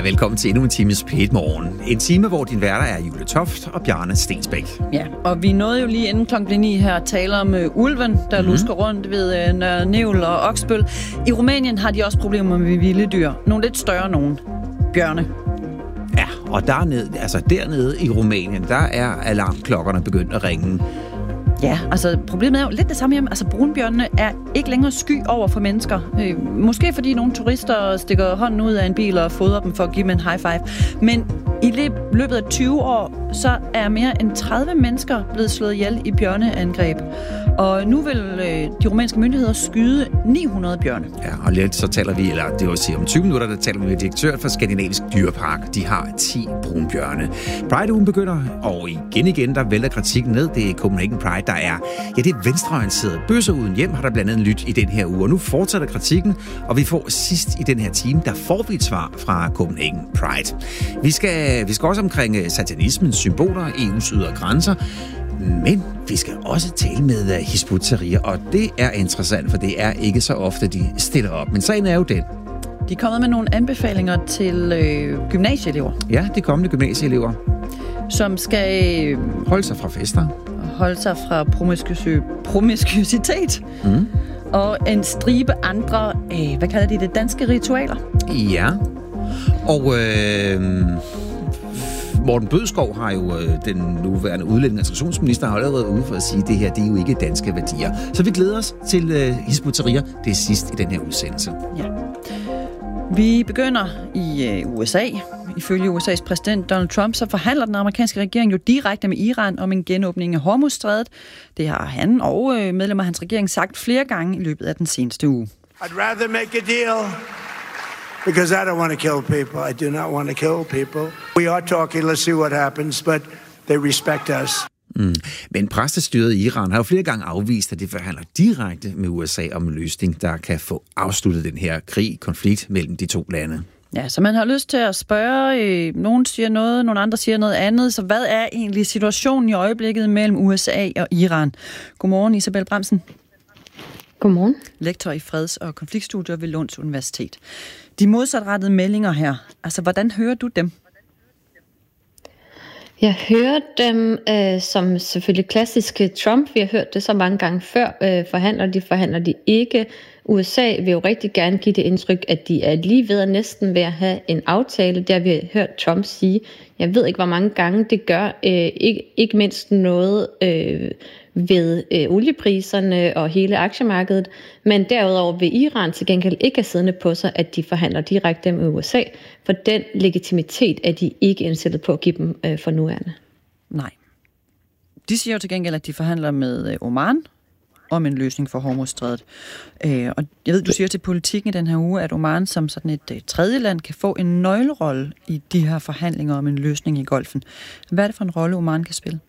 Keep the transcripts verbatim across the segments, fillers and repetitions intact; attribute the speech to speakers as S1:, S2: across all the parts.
S1: velkommen til endnu en times P et Morgen. En time, hvor din værter er Julie Toft og Bjarne Stensbæk.
S2: Ja, og vi nåede jo lige inden klokken blev ni her at tale om uh, ulven, der mm-hmm. lusker rundt ved uh, Nørre Nævl og Oksbøl. I Rumænien har de også problemer med vilde dyr. Nogle lidt større nogen. Bjørne.
S1: Ja, og dernede, altså dernede i Rumænien, der er alarmklokkerne begyndt at ringe.
S2: Ja, altså problemet er jo lidt det samme hjemme. Altså brunbjørnene er ikke længere sky over for mennesker. Øh, måske fordi nogle turister stikker hånden ud af en bil og fodrer dem for at give dem en high five. Men i løbet af tyve år, så er mere end tredive mennesker blevet slået ihjel i bjørneangreb. Og nu vil øh, de rumænske myndigheder skyde ni hundrede bjørne. Ja,
S1: og lidt så taler vi, eller det vil sige om tyve minutter, der taler vi med direktør for Skandinavisk Dyrepark. De har ti brunbjørne. Pride-ugen begynder, og igen igen, der vælter kritikken ned. Det er Copenhagen Pride, der er, ja, det er venstreorienteret. Bøsser uden hjem har der blandt andet lyt i den her uge. Og nu fortsætter kritikken, og vi får sidst i den her time, der får vi et svar fra Copenhagen Pride. Vi skal, vi skal også omkring satanismens symboler, E U's ydre grænser, men vi skal også tale med Hizb ut-Tahrir, og det er interessant, for det er ikke så ofte, de stiller op. Men sagen er jo den.
S2: De er kommet med nogle anbefalinger til øh, gymnasieelever.
S1: Ja, de kommende gymnasieelever.
S2: Som skal øh,
S1: holde sig fra fester.
S2: Holde sig fra promiskuø- promiskuitet. Mm. Og en stribe andre, øh, hvad kalder de det, danske ritualer.
S1: Ja, og øh, Morten Bødskov har jo, øh, den nuværende udlænding- og integrationsminister, har allerede ude for at sige, at det her, det er jo ikke danske værdier. Så vi glæder os til øh, Hizb ut-Tahrir. Det er sidst i den her udsendelse. Ja.
S2: Vi begynder i øh, U S A. Ifølge U S A's præsident Donald Trump, så forhandler den amerikanske regering jo direkte med Iran om en genåbning af Hormuzstrædet. Det har han og øh, medlemmer af hans regering sagt flere gange i løbet af den seneste uge.
S3: I'd rather make a deal because I don't want to kill people. I do not want to kill people. We are talking, let's see what happens, but they respect us.
S1: Mm. Men præstestyret i Iran har jo flere gange afvist, at det forhandler direkte med U S A om en løsning, der kan få afsluttet den her krig, konflikt mellem de to lande.
S2: Ja, så man har lyst til at spørge, øh, nogen siger noget, nogle andre siger noget andet, så hvad er egentlig situationen i øjeblikket mellem U S A og Iran? Godmorgen, Isabel Bremsen.
S4: Godmorgen.
S2: Lektor i freds- og konfliktstudier ved Lunds Universitet. De modsatrettede meldinger her, altså hvordan hører du dem?
S4: Jeg hører dem øh, som selvfølgelig klassiske Trump. Vi har hørt det så mange gange før. Øh, forhandler de, forhandler de ikke. U S A vil jo rigtig gerne give det indtryk, at de er lige ved at næsten ved at have en aftale. Det har vi hørt Trump sige. Jeg ved ikke, hvor mange gange det gør. Øh, ikke, ikke mindst noget øh, ved øh, oliepriserne og hele aktiemarkedet. Men derudover vil Iran til gengæld ikke have siddende på sig, at de forhandler direkte med U S A. For den legitimitet er de ikke indstillet på at give dem øh, for nuværende.
S2: Nej. De siger jo til gengæld, at de forhandler med øh, Oman om en løsning for Hormuzstrædet. Øh, og jeg ved, du siger til Politikken i den her uge, at Oman som sådan et øh, tredje land kan få en nøglerolle i de her forhandlinger om en løsning i Golfen. Hvad er det for en rolle, Oman kan spille?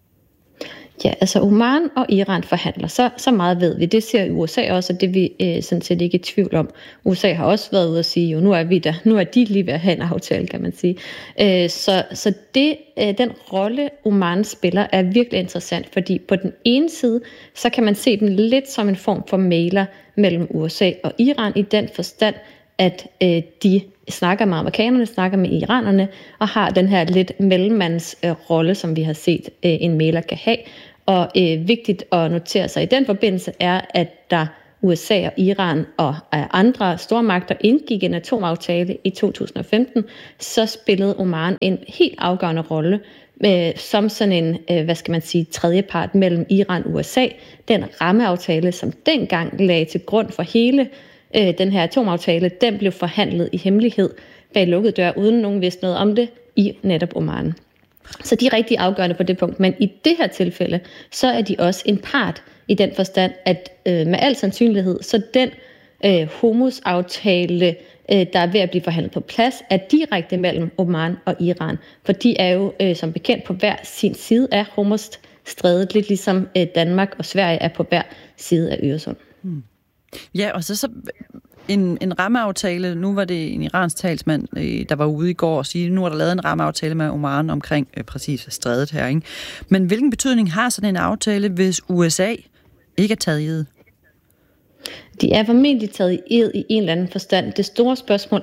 S4: Ja, altså Oman og Iran forhandler, så, så meget ved vi. Det ser U S A også, og det er vi øh, sådan set ikke i tvivl om. U S A har også været ude at sige, jo nu er vi der, nu er de lige ved at have en aftale, kan man sige. Øh, så så det, øh, den rolle Oman spiller er virkelig interessant, fordi på den ene side, så kan man se dem lidt som en form for mægler mellem U S A og Iran i den forstand, at øh, de snakker med amerikanerne, snakker med iranerne, og har den her lidt mellemmands øh, rolle, som vi har set øh, en mægler kan have. Og øh, vigtigt at notere sig i den forbindelse er, at da U S A og Iran og øh, andre stormagter indgik en atomaftale i to tusind og femten, så spillede Oman en helt afgørende rolle øh, som sådan en, øh, hvad skal man sige, tredjepart mellem Iran og U S A. Den rammeaftale, som dengang lagde til grund for hele den her atomaftale, den blev forhandlet i hemmelighed bag lukkede døre, uden nogen vidste noget om det, i netop Oman. Så de er rigtig afgørende på det punkt. Men i det her tilfælde, så er de også en part i den forstand, at øh, med al sandsynlighed, så den øh, Hormuz-aftale, øh, der er ved at blive forhandlet på plads, er direkte mellem Oman og Iran. For de er jo øh, som bekendt på hver sin side af Hormuz-strædet, lidt ligesom øh, Danmark og Sverige er på hver side af Øresund. Hmm.
S2: Ja, og så, så en, en rammeaftale, nu var det en iransk talsmand, øh, der var ude i går og sige, nu er der lavet en rammeaftale med Oman omkring øh, præcis strædet her, ikke? Men hvilken betydning har sådan en aftale, hvis U S A ikke er taget i ed?
S4: De er formentlig taget i ed i en eller anden forstand. Det store spørgsmål er,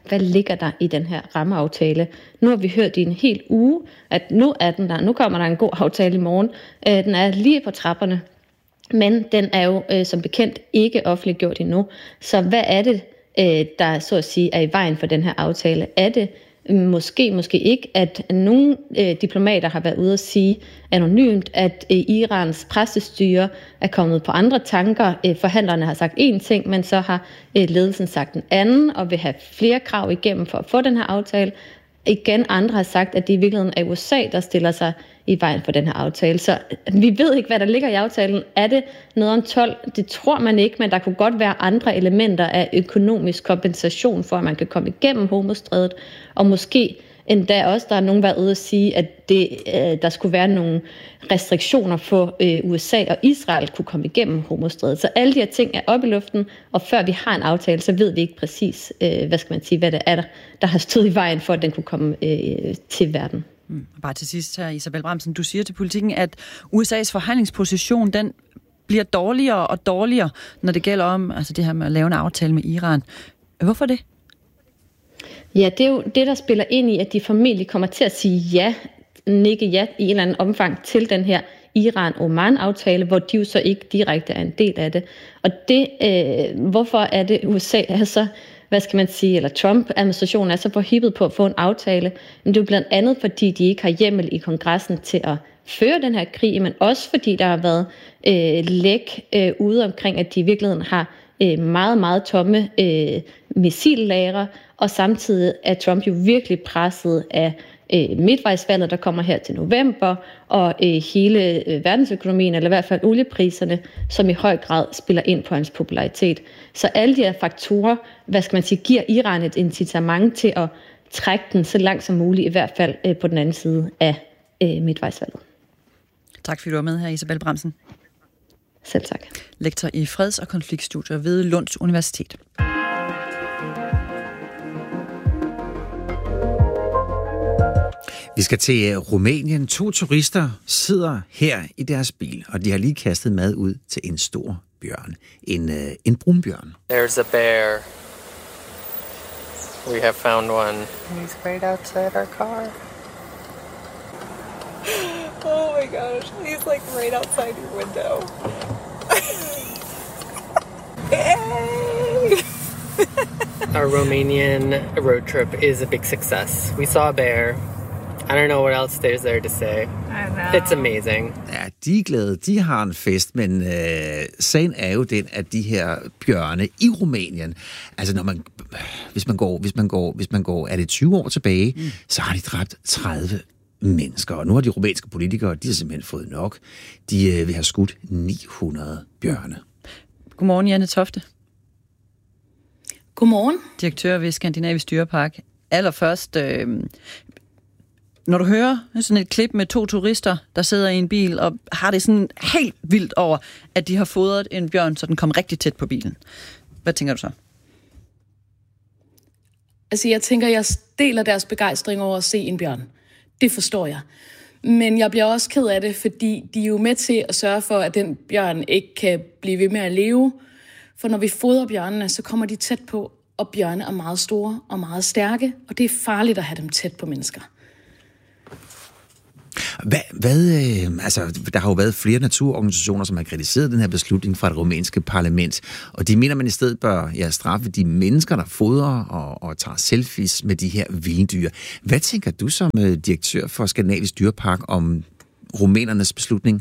S4: hvad ligger der i den her rammeaftale? Nu har vi hørt i en hel uge, at nu er den der, nu kommer der en god aftale i morgen. Øh, den er lige på trapperne, men den er jo øh, som bekendt ikke offentliggjort endnu. Så hvad er det, øh, der så at sige er i vejen for den her aftale? Er det måske, måske ikke, at nogle øh, diplomater har været ude at sige anonymt, at øh, Irans præstestyre er kommet på andre tanker. Øh, forhandlerne har sagt én ting, men så har øh, ledelsen sagt en anden, og vil have flere krav igennem for at få den her aftale. Igen, andre har sagt, at det i virkeligheden er U S A, der stiller sig i vejen for den her aftale. Så vi ved ikke, hvad der ligger i aftalen. Er det noget om tolv? Det tror man ikke, men der kunne godt være andre elementer af økonomisk kompensation for, at man kan komme igennem Hormuzstrædet. Og måske endda også, der er nogen, der er ude at sige, at det, øh, der skulle være nogle restriktioner for øh, U S A og Israel kunne komme igennem Hormuzstrædet. Så alle de her ting er oppe i luften, og før vi har en aftale, så ved vi ikke præcis, øh, hvad skal man sige, hvad det er, der, der har stået i vejen for, at den kunne komme øh, til verden.
S2: Mm. Bare til sidst her, Isabel Bramsen, du siger til Politikken, at U S A's forhandlingsposition, den bliver dårligere og dårligere, når det gælder om altså det her med at lave en aftale med Iran. Hvorfor det?
S4: Ja, det er jo det, der spiller ind i, at de formentlig kommer til at sige ja, nikke ja i en eller anden omfang til den her Iran-Oman-aftale, hvor de jo så ikke direkte er en del af det. Og det, øh, hvorfor er det U S A er så, hvad skal man sige, eller Trump-administrationen er så forhippet på at få en aftale? Men det er jo blandt andet, fordi de ikke har hjemmel i kongressen til at føre den her krig, men også fordi der har været øh, læk øh, ude omkring, at de i virkeligheden har øh, meget, meget tomme øh, missillagre, og samtidig er Trump jo virkelig presset af øh, midtvejsvalget, der kommer her til november, og øh, hele øh, verdensøkonomien, eller i hvert fald oliepriserne, som i høj grad spiller ind på hans popularitet. Så alle de her faktorer, hvad skal man sige, giver Iran et incitament til at trække den så langt som muligt, i hvert fald øh, på den anden side af øh, midtvejsvalget.
S2: Tak fordi du var med her, Isabel Bramsen.
S4: Selv tak.
S2: Lektor i freds- og konfliktstudier ved Lunds Universitet.
S1: Vi skal til Rumænien. To turister sidder her i deres bil, og de har lige kastet mad ud til en stor bjørn. En, uh, en brunbjørn.
S5: There's a bear. We have found one. He's right outside our car.
S6: Oh my gosh, he's like right outside your window. Hey!
S5: Our Romanian road trip is a big success. We saw a bear. I don't know what else there's there to say.
S6: I know.
S5: It's amazing.
S1: Ja, de er glade. De har en fest, men øh, sagen er jo den, at de her bjørne i Rumænien, altså når man, hvis man går, hvis man går, hvis man går, er det tyve år tilbage, mm. så har de dræbt tredive mennesker. Og nu har de rumænske politikere, de har simpelthen fået nok. De øh, vil have skudt ni hundrede bjørne.
S2: Godmorgen, Janne Tofte.
S7: Godmorgen.
S2: Direktør ved Skandinavisk Dyrepark. Allerførst, øh, når du hører sådan et klip med to turister, der sidder i en bil, og har det sådan helt vildt over, at de har fodret en bjørn, så den kom rigtig tæt på bilen. Hvad tænker du så?
S7: Altså, jeg tænker, jeg deler deres begejstring over at se en bjørn. Det forstår jeg. Men jeg bliver også ked af det, fordi de er jo med til at sørge for, at den bjørn ikke kan blive ved med at leve. For når vi fodrer bjørnene, så kommer de tæt på, og bjørne er meget store og meget stærke, og det er farligt at have dem tæt på mennesker.
S1: Hvad, hvad, øh, altså, der har jo været flere naturorganisationer, som har kritiseret den her beslutning fra det rumænske parlament, og de mener, man i stedet bør ja, straffe de mennesker, der fodrer og, og tager selfies med de her vilddyr. Hvad tænker du som øh, direktør for Skandinavisk Dyrepark om rumænernes beslutning?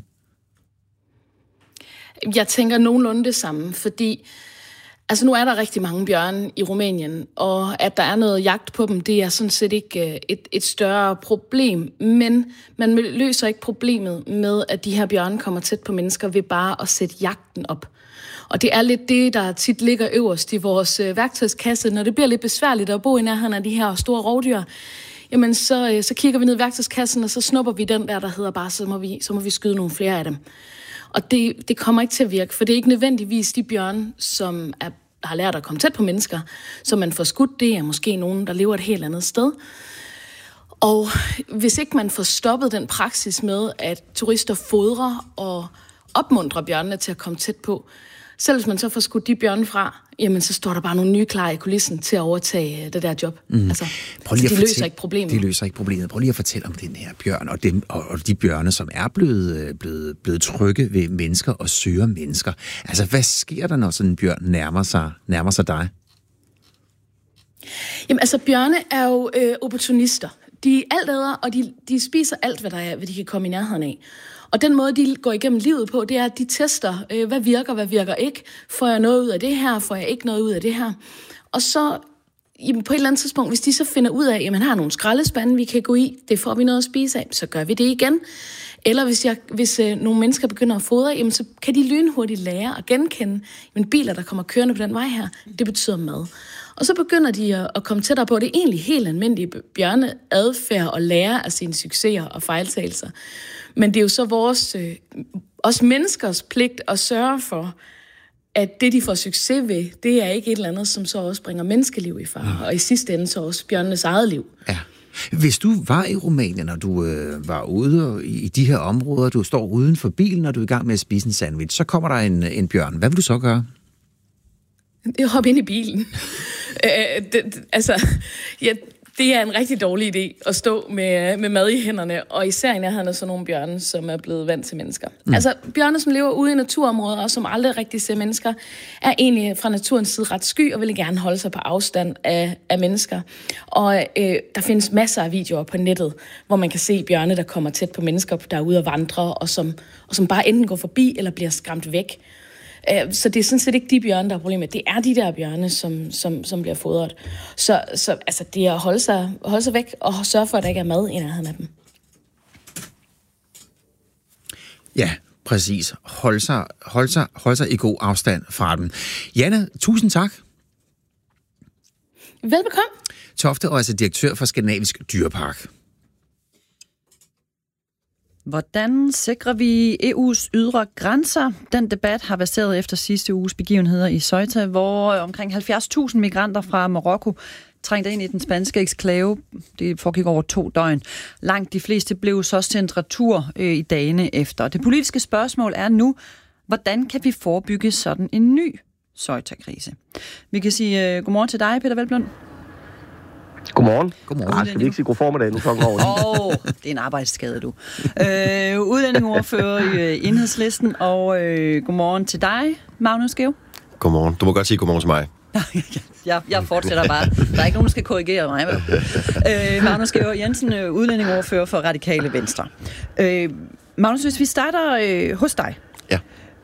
S7: Jeg tænker nogenlunde det samme, fordi altså nu er der rigtig mange bjørne i Rumænien, og at der er noget jagt på dem, det er sådan set ikke et, et større problem. Men man løser ikke problemet med, at de her bjørne kommer tæt på mennesker ved bare at sætte jagten op. Og det er lidt det, der tit ligger øverst i vores værktøjskasse. Når det bliver lidt besværligt at bo i nærheden af de her store rovdyr, jamen så, så kigger vi ned i værktøjskassen, og så snupper vi den der, der hedder bare, så må vi, så må vi skyde nogle flere af dem. Og det, det kommer ikke til at virke, for det er ikke nødvendigvis de bjørne, som er, har lært at komme tæt på mennesker, som man får skudt. Det er måske nogen, der lever et helt andet sted. Og hvis ikke man får stoppet den praksis med, at turister fodrer og opmuntrer bjørnene til at komme tæt på, selv hvis man så får skudt de bjørne fra, jamen så står der bare nogle nye klar i kulissen til at overtage det der job. Mm. Altså,
S1: Prøv lige
S7: de
S1: at
S7: løser
S1: fortælle,
S7: ikke problemet.
S1: De løser ikke problemet. Prøv lige at fortælle om den her bjørn, og, dem, og, og de bjørne, som er blevet, blevet, blevet trygge ved mennesker og søger mennesker. Altså, hvad sker der, når sådan en bjørn nærmer sig, nærmer sig dig?
S7: Jamen altså, bjørne er jo øh, opportunister. De er altædere, og de, de spiser alt, hvad der er, hvad de kan komme i nærheden af. Og den måde, de går igennem livet på, det er, at de tester, øh, hvad virker, hvad virker ikke. Får jeg noget ud af det her? Får jeg ikke noget ud af det her? Og så jamen, på et eller andet tidspunkt, hvis de så finder ud af, at man har nogle skraldespande, vi kan gå i, det får vi noget at spise af, så gør vi det igen. Eller hvis, jeg, hvis øh, nogle mennesker begynder at fodre, jamen, så kan de lynhurtigt lære at genkende jamen, biler, der kommer kørende på den vej her. Det betyder mad. Og så begynder de at, at komme tættere på. Det er egentlig helt almindelige bjørneadfærd at lære af sine succeser og fejltagelser. Men det er jo så vores, øh, også menneskers pligt at sørge for, at det, de får succes ved, det er ikke et eller andet, som så også bringer menneskeliv i fare. Ja. Og i sidste ende så også bjørnenes eget liv.
S1: Ja. Hvis du var i Rumænien, og du øh, var ude i, i de her områder, du står uden for bilen, og du er i gang med at spise en sandwich, så kommer der en, en bjørn. Hvad vil du så gøre?
S7: Jeg hopper ind i bilen. øh, det, altså, ja, det er en rigtig dårlig idé at stå med, med mad i hænderne, og især i nærheden af sådan nogle bjørne, som er blevet vant til mennesker. Mm. Altså, bjørne, som lever ude i naturområder, og som aldrig rigtig ser mennesker, er egentlig fra naturens side ret sky, og vil gerne holde sig på afstand af, af mennesker. Og øh, der findes masser af videoer på nettet, hvor man kan se bjørne, der kommer tæt på mennesker, der er ude og vandre, og som, og som bare enten går forbi, eller bliver skræmt væk. Så det er sådan set ikke de bjørne, der er problemet. Det er de der bjørne, som, som, som bliver fodret. Så, så altså, det er at holde sig, holde sig væk og sørge for, at der ikke er mad i nærheden af dem.
S1: Ja, præcis. Hold sig, hold sig, hold sig i god afstand fra dem. Janne, tusind tak.
S7: Velbekomme.
S1: Tofte og altså direktør for Skandinavisk Dyrepark.
S2: Hvordan sikrer vi E U's ydre grænser? Den debat har baseret efter sidste uges begivenheder i Ceuta, hvor omkring halvfjerds tusind migranter fra Marokko trængte ind i den spanske eksklave. Det foregik over to døgn. Langt de fleste blev så sendt retur øh, i dagene efter. Det politiske spørgsmål er nu, hvordan kan vi forebygge sådan en ny Ceuta-krise? Vi kan sige uh, godmorgen til dig, Peter Hvelplund.
S8: Godmorgen.
S1: Godmorgen.
S8: Ah, skal vi ikke sige god formiddag nu klokken over?
S2: Åh, oh, det er en arbejdsskade, du. Øh, udlændingeordfører i uh, Enhedslisten, og øh, godmorgen til dig, Magnus Skæve.
S9: Godmorgen. Du må godt sige godmorgen til mig.
S2: jeg, jeg fortsætter bare. Der er ikke nogen, der skal korrigere mig. Øh, Magnus Skæve Jensen, udlændingeordfører for Radikale Venstre. Øh, Magnus, hvis vi starter øh, hos dig.
S9: Ja.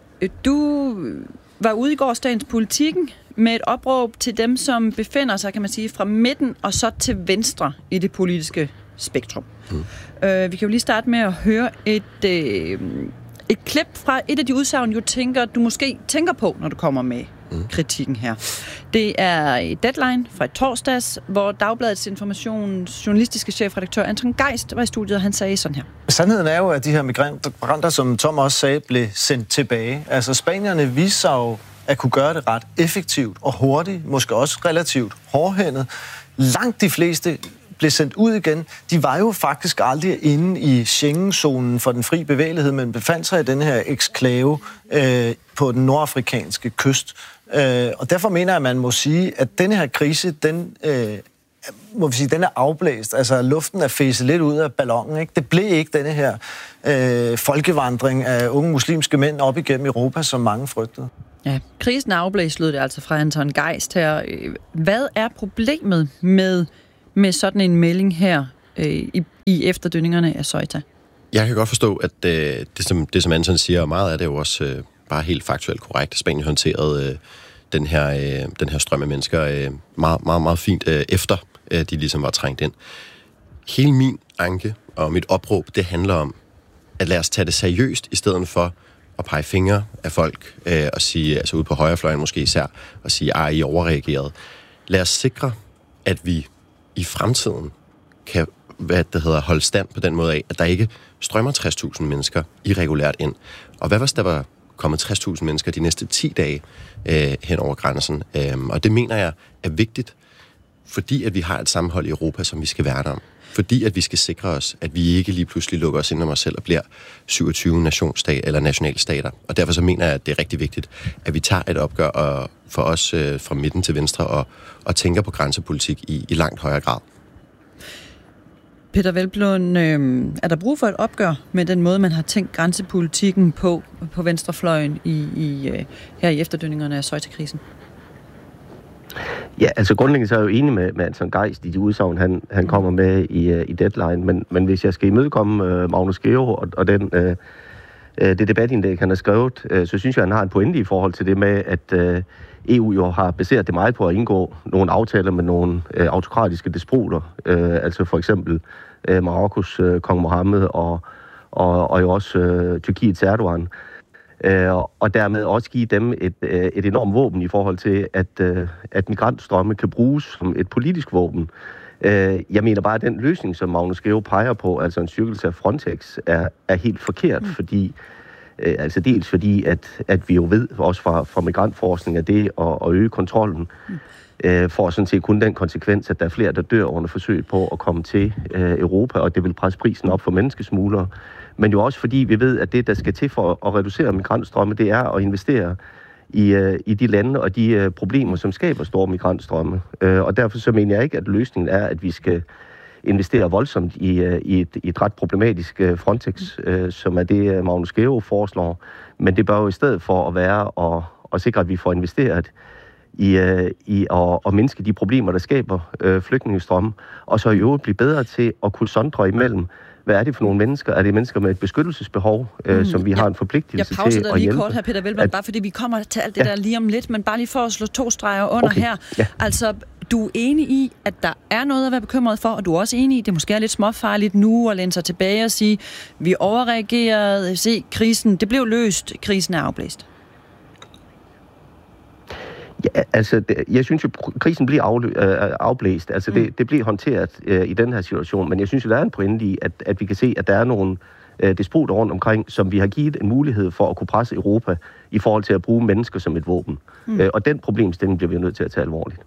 S2: Du var ude i gårsdagens Politikken med et opråb til dem, som befinder sig, kan man sige, fra midten og så til venstre i det politiske spektrum. Mm. Uh, vi kan jo lige starte med at høre et, uh, et klip fra et af de udsagn, du tænker, du måske tænker på, når du kommer med mm. kritikken her. Det er et deadline fra et torsdags, hvor Dagbladets Informations journalistiske chefredaktør Anton Geist var i studiet, og han sagde sådan her.
S10: Sandheden er jo, at de her migranter, som Tom også sagde, blev sendt tilbage. Altså spanierne viste sig jo at kunne gøre det ret effektivt og hurtigt, måske også relativt hårdhændet. Langt de fleste blev sendt ud igen. De var jo faktisk aldrig inde i Schengen-zonen for den fri bevægelighed, men befandt sig i den her eksklave øh, på den nordafrikanske kyst. Øh, og derfor mener jeg, at man må sige, at den her krise, den, øh, må vi sige, den er afblæst. Altså luften er fæset lidt ud af ballonen. Ikke? Det blev ikke denne her øh, folkevandring af unge muslimske mænd op igennem Europa, som mange frygtede.
S2: Ja, krisen er afblæst, lød det altså fra Anton Geist her. Hvad er problemet med, med sådan en melding her øh, i, i efterdønningerne af Ceuta?
S9: Jeg kan godt forstå, at øh, det, som, det, som Anton siger, og meget af det er jo også øh, bare helt faktuelt korrekt. Spanien håndterede øh, den, her, øh, den her strøm af mennesker øh, meget, meget, meget fint øh, efter, øh, de ligesom var trængt ind. Hele min anke og mit opråb, det handler om, at lad os tage det seriøst, i stedet for at pege fingre af folk, øh, og sige, altså ude på højrefløjen måske især, og sige, at I er overreageret. Lad os sikre, at vi i fremtiden kan, hvad det hedder, holde stand på den måde af, at der ikke strømmer tres tusind mennesker irregulært ind. Og hvad hvis der var kommet tres tusind mennesker de næste ti dage øh, hen over grænsen? Øh, og det mener jeg er vigtigt, fordi at vi har et sammenhold i Europa, som vi skal værne om. fordi at vi skal sikre os, at vi ikke lige pludselig lukker os ind om os selv og bliver syvogtyve nationsstat eller nationalstater. Og derfor så mener jeg, at det er rigtig vigtigt, at vi tager et opgør og for os øh, fra midten til venstre og, og tænker på grænsepolitik i, i langt højere grad.
S2: Peder Hvelplund, øh, er der brug for et opgør med den måde, man har tænkt grænsepolitikken på på venstrefløjen i, i, øh, her i efterdønningerne af Ceuta-krisen?
S8: Ja, altså grundlæggende så er jeg jo enig med, med Anton Geist i de udsagn, han, han kommer med i, uh, i Deadline, men, men hvis jeg skal imødekomme uh, Magnus Geo og, og den, uh, uh, det debatindlæg, han har skrevet, uh, så synes jeg, han har en pointe i forhold til det med, at uh, E U jo har baseret det meget på at indgå nogle aftaler med nogle uh, autokratiske despoter, uh, altså for eksempel uh, Marokkos uh, kong Mohammed og, og, og jo også uh, Tyrkiets Erdogan. Uh, og dermed også give dem et, uh, et enormt våben i forhold til, at, uh, at migrantstrømme kan bruges som et politisk våben. Uh, jeg mener bare, at den løsning, som Magnus Geo peger på, altså en styrkelse af Frontex, er, er helt forkert, mm. fordi, uh, altså dels fordi, at, at vi jo ved, også fra, fra migrantforskning, at det at, at øge kontrollen, mm. uh, får sådan set kun den konsekvens, at der er flere, der dør under forsøg på at komme til uh, Europa, og det vil presse prisen op for menneskesmuglere. Men jo også fordi vi ved, at det, der skal til for at reducere migrantstrømme, det er at investere i, uh, i de lande og de uh, problemer, som skaber store migrantstrømme. Uh, og derfor så mener jeg ikke, at løsningen er, at vi skal investere voldsomt i, uh, i, et, i et ret problematisk uh, Frontex, uh, som er det, uh, Magnus Geo foreslår. Men det bør jo i stedet for at være at, at sikre, at vi får investeret i, uh, i at, at mindske de problemer, der skaber uh, flygtningestrømme, og så i øvrigt blive bedre til at kunne sondre imellem, hvad er det for nogle mennesker? Er det mennesker med et beskyttelsesbehov, øh, mm, som vi ja. har en forpligtelse til at hjælpe?
S2: Jeg pauser dig lige kort her, Peder Hvelplund, at... bare fordi vi kommer til alt det ja. der lige om lidt, men bare lige for at slå to streger under okay. her. Ja. Altså, du er enig i, at der er noget at være bekymret for, og du er også enig i, at det måske er lidt småfarligt nu at læne sig tilbage og sige, vi overreagerede, se, krisen, det blev løst, krisen er afblæst.
S8: Ja, altså, det, jeg synes jo, krisen bliver aflø- øh, afblæst. Altså, mm. det, det bliver håndteret øh, i den her situation, men jeg synes jo, der er en pointe i, at, at vi kan se, at der er nogle øh, despoter rundt omkring, som vi har givet en mulighed for at kunne presse Europa i forhold til at bruge mennesker som et våben. Mm. Øh, og den problemstilling bliver vi nødt til at tage alvorligt.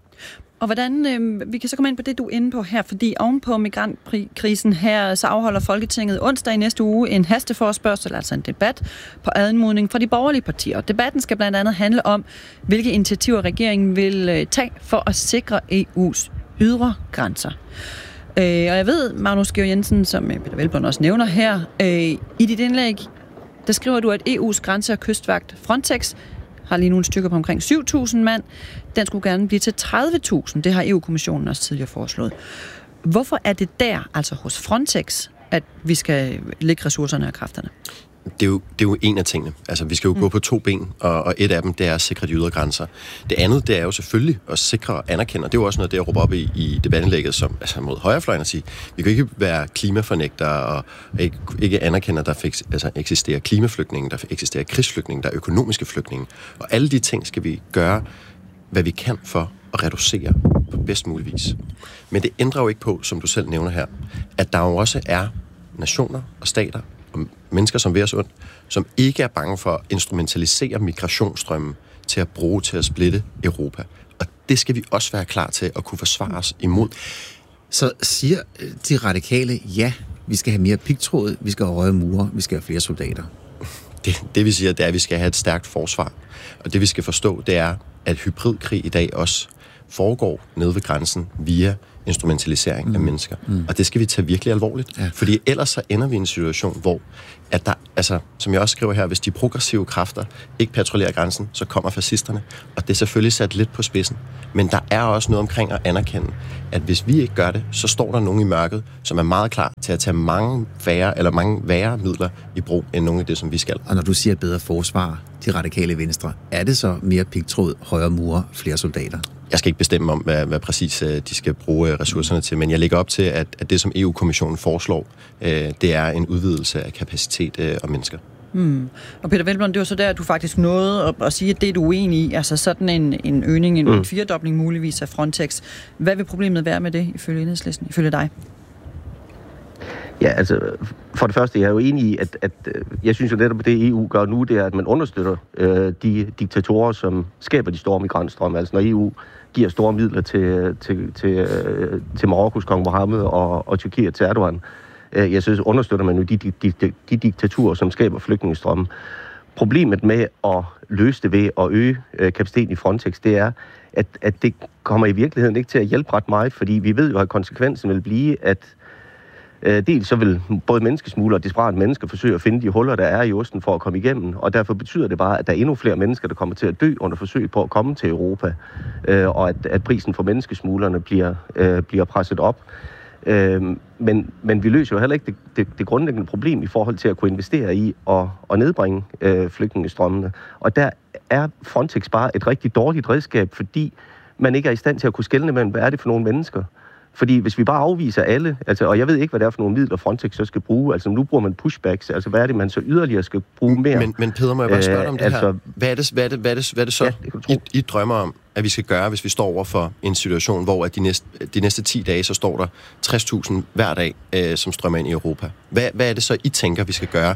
S2: Og hvordan, øh, vi kan så komme ind på det, du er inde på her, fordi ovenpå migrantkrisen her, så afholder Folketinget onsdag i næste uge en hasteforespørgsel, altså en debat på anmodning fra de borgerlige partier. Debatten skal blandt andet handle om, hvilke initiativer regeringen vil øh, tage for at sikre E U's ydre grænser. Øh, og jeg ved, Magnus Georg Jensen, som Peder Hvelplund også nævner her, øh, i dit indlæg, der skriver du, at E U's grænse- og kystvagt Frontex har lige nogle stykker på omkring syv tusind mand. Den skulle gerne blive til tredive tusind. Det har E U-kommissionen også tidligere foreslået. Hvorfor er det der, altså hos Frontex, at vi skal lægge ressourcerne og kræfterne?
S9: Det er, jo, det er jo en af tingene. Altså, vi skal jo mm. gå på to ben, og, og et af dem, det er at sikre de ydre grænser. Det andet, det er jo selvfølgelig at sikre og anerkende, og det er jo også noget, det jeg råber op i, i debatindlægget, som altså mod højrefløjen at sige, vi kan ikke være klimafornægtere og ikke, ikke anerkende, at der fik, altså, eksisterer klimaflygtninge, der eksisterer krigsflygtninge, der er økonomiske flygtninge. Og alle de ting skal vi gøre, hvad vi kan for at reducere på bedst mulig vis. Men det ændrer jo ikke på, som du selv nævner her, at der jo også er nationer og stater og mennesker, som vil os ondt, som ikke er bange for at instrumentalisere migrationsstrømmen til at bruge til at splitte Europa. Og det skal vi også være klar til at kunne forsvare os imod.
S1: Så siger de radikale, ja, vi skal have mere pigtråd, vi skal have høje mure, vi skal have flere soldater.
S9: Det, det vi siger, det er, at vi skal have et stærkt forsvar. Og det vi skal forstå, det er, at hybridkrig i dag også foregår nede ved grænsen via instrumentalisering mm. af mennesker. Mm. Og det skal vi tage virkelig alvorligt. Ja. Fordi ellers så ender vi i en situation, hvor at der, altså, som jeg også skriver her, hvis de progressive kræfter ikke patruljerer grænsen, så kommer fascisterne. Og det er selvfølgelig sat lidt på spidsen. Men der er også noget omkring at anerkende, at hvis vi ikke gør det, så står der nogen i mørket, som er meget klar til at tage mange færre eller mange værre midler i brug, end nogle af det, som vi skal.
S1: Og når du siger et bedre forsvar, de radikale venstre, er det så mere pigtråd, højere mure, flere soldater?
S9: Jeg skal ikke bestemme om, hvad, hvad præcis de skal bruge ressourcerne til, men jeg lægger op til, at, at det, som E U-kommissionen foreslår, øh, det er en udvidelse af kapacitet øh, og mennesker.
S2: Hmm. Og Peder Hvelplund, det var så der, at du faktisk nåede at, at sige, at det er du uenig i, altså sådan en, en øgning, en, mm. en firedobling muligvis af Frontex. Hvad vil problemet være med det, ifølge Enhedslisten, ifølge dig?
S8: Ja, altså, for det første, jeg er jo enig i, at, at jeg synes jo netop, at det E U gør nu, det er, at man understøtter øh, de diktatorer, som skaber de store migrantstrømme. Altså, når E U giver store midler til, til, til, øh, til Marokkos kong Mohammed og, og Tyrkiet til Erdogan, øh, jeg synes, understøtter man jo de, de, de, de diktaturer, som skaber flygtningestrømme. Problemet med at løse det ved at øge øh, kapaciteten i Frontex, det er, at, at det kommer i virkeligheden ikke til at hjælpe ret meget, fordi vi ved jo, at konsekvensen vil blive, at øh, dels så vil både menneskesmuglere og desperate mennesker forsøge at finde de huller, der er i osten for at komme igennem, og derfor betyder det bare, at der er endnu flere mennesker, der kommer til at dø under forsøg på at komme til Europa, øh, og at, at prisen for menneskesmuglerne bliver, øh, bliver presset op. Øh, men, men vi løser jo heller ikke det, det, det grundlæggende problem i forhold til at kunne investere i og, og nedbringe øh, flygtningestrømmene. Og der er Frontex bare et rigtig dårligt redskab, fordi man ikke er i stand til at kunne skelne mellem, hvad er det for nogle mennesker. Fordi hvis vi bare afviser alle, altså, og jeg ved ikke, hvad det er for nogle midler, Frontex så skal bruge, altså nu bruger man pushbacks, altså hvad er det, man så yderligere skal bruge mere?
S9: Men, men Peder, må jeg bare spørge dig om det
S8: altså,
S9: her? Hvad er det, hvad er det, hvad er det, hvad er det så, ja, det I, I drømmer om, at vi skal gøre, hvis vi står over for en situation, hvor at de, næste, de næste ti dage, så står der tres tusind hver dag, øh, som strømmer ind i Europa. Hvad, hvad er det så, I tænker, vi skal gøre?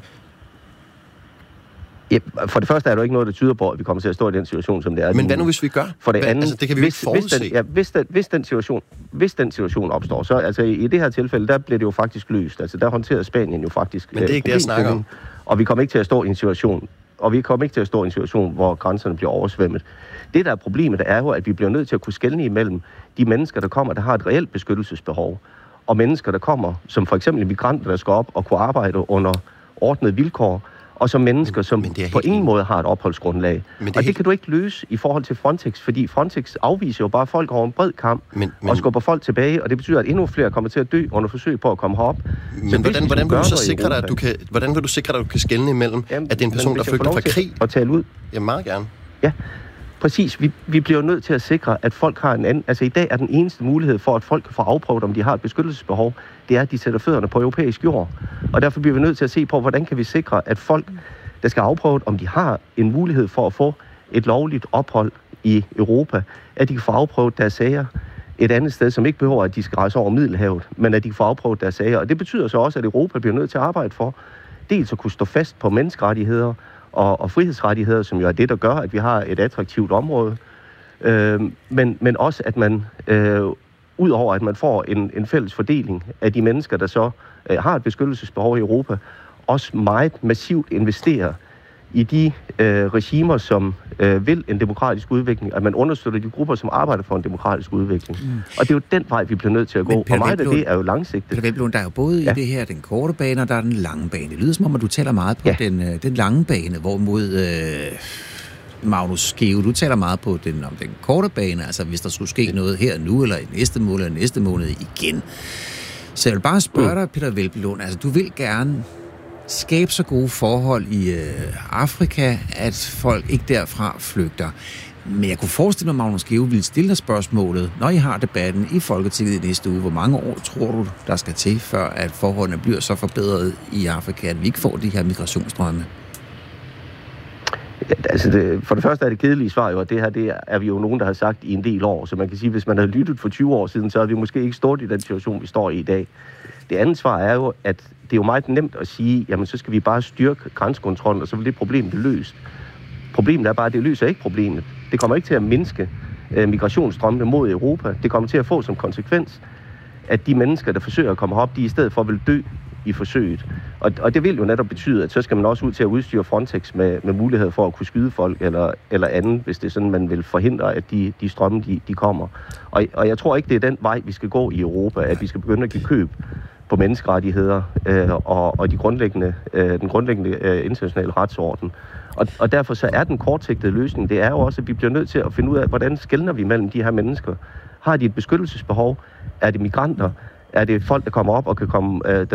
S8: Ja, for det første er der jo ikke noget, der tyder på, at vi kommer til at stå i den situation, som det er.
S9: Men hvad nu, hvis vi gør?
S8: For det
S9: hvad,
S8: andet,
S9: altså, det kan vi
S8: hvis,
S9: jo ikke forudse.
S8: Hvis den, ja, hvis, den, hvis, den situation, hvis den situation opstår, så altså i, i det her tilfælde, der bliver det jo faktisk løst. Altså der håndterede Spanien jo faktisk.
S9: Men det er ikke det, jeg snakker om.
S8: Og vi kommer ikke til at stå i en situation, og vi kommer ikke til at stå i en situation, hvor grænserne bliver oversvømmet. Det, der er problemet, er jo, at vi bliver nødt til at kunne skelne imellem de mennesker, der kommer, der har et reelt beskyttelsesbehov, og mennesker, der kommer, som for eksempel migranter, der skal op og kunne arbejde under ordnede vilkår, og som mennesker, som på ingen måde har et opholdsgrundlag. Det og det helt... kan du ikke løse i forhold til Frontex, fordi Frontex afviser jo bare folk over en bred kamp men, men... og skubber folk tilbage, og det betyder, at endnu flere kommer til at dø under forsøg på at komme herop.
S9: Men så hvordan, hvordan, vil du så sikre dig, at du kan, hvordan vil du sikre dig, at du kan skelne imellem, Jamen, at det er en person, der flygter fra krig?
S8: Og tale ud.
S9: Ja, meget gerne.
S8: Ja, præcis. Vi, vi bliver nødt til at sikre, at folk har en anden... Altså i dag er den eneste mulighed for, at folk kan få afprøvet, om de har et beskyttelsesbehov, det er, at de sætter fødderne på europæisk jord. Og derfor bliver vi nødt til at se på, hvordan kan vi sikre, at folk, der skal afprøve, om de har en mulighed for at få et lovligt ophold i Europa, at de kan få afprøvet deres sager et andet sted, som ikke behøver, at de skal rejse over Middelhavet, men at de kan få afprøvet deres sager. Og det betyder så også, at Europa bliver nødt til at arbejde for, dels at kunne stå fast på menneskerettigheder og, og frihedsrettigheder, som jo er det, der gør, at vi har et attraktivt område, øh, men, men også, at man... Øh, Udover at man får en, en fælles fordeling af de mennesker, der så øh, har et beskyttelsesbehov i Europa, også meget massivt investerer i de øh, regimer, som øh, vil en demokratisk udvikling, at man understøtter de grupper, som arbejder for en demokratisk udvikling. Mm. Og det er jo den vej, vi bliver nødt til at gå. Og meget af det er jo langsigtet.
S1: Peter Hvelplund, der er jo både ja. i det her den korte bane, og der er den lange bane. Det lyder som om, at du taler meget på ja. den, øh, den lange bane, hvorimod... Øh Magnus Skeve, du taler meget på den, om den korte bane, altså hvis der skulle ske noget her nu, eller i næste måned, eller næste måned igen. Så jeg vil bare spørge dig, Peter Hvelplund, altså du vil gerne skabe så gode forhold i øh, Afrika, at folk ikke derfra flygter. Men jeg kunne forestille mig, at Magnus Skeve ville stille dig spørgsmålet, når I har debatten i Folketinget i næste uge, hvor mange år tror du, der skal til, før at forholdene bliver så forbedret i Afrika, at vi ikke får de her migrationsstrømme?
S8: Ja, altså det, for det første er det kedelige svar jo, at det her det er vi jo nogen, der har sagt i en del år. Så man kan sige, at hvis man havde lyttet for tyve år siden, så havde vi måske ikke stået i den situation, vi står i i dag. Det andet svar er jo, at det er jo meget nemt at sige, jamen så skal vi bare styrke grænsekontrollen, og så vil det problem blive løst. Problemet er bare, at det løser ikke problemet. Det kommer ikke til at mindske øh, migrationsstrømmene mod Europa. Det kommer til at få som konsekvens, at de mennesker, der forsøger at komme op, de i stedet for vil dø i forsøget. Og, og det vil jo netop betyde, at så skal man også ud til at udstyre Frontex med, med mulighed for at kunne skyde folk eller, eller andet, hvis det er sådan, man vil forhindre, at de, de strømme, de, de kommer. Og, og jeg tror ikke, det er den vej, vi skal gå i Europa, at vi skal begynde at give køb på menneskerettigheder øh, og, og de grundlæggende, øh, den grundlæggende øh, internationale retsorden. Og, og derfor så er den kortsigtede løsning, det er jo også, at vi bliver nødt til at finde ud af, hvordan skelner vi mellem de her mennesker. Har de et beskyttelsesbehov? Er det migranter? Er det folk, der kommer op og kan komme, øh,